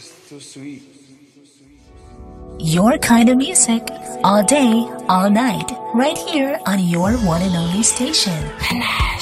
so sweet. Your kind of music, all day, all night, right here on your one and only station.